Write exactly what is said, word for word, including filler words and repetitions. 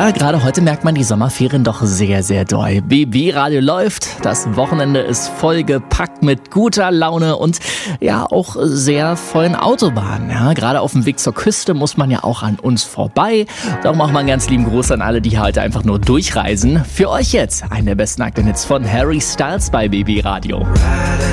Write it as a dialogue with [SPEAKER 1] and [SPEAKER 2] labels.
[SPEAKER 1] Ja, gerade heute merkt man die Sommerferien doch sehr, sehr doll. B B-Radio läuft, das Wochenende ist vollgepackt mit guter Laune und ja auch sehr vollen Autobahnen. Ja, gerade auf dem Weg zur Küste muss man ja auch an uns vorbei. Darum auch mal einen ganz lieben Gruß an alle, die heute einfach nur durchreisen. Für euch jetzt einen der besten aktuellen Hits von Harry Styles bei B B-Radio.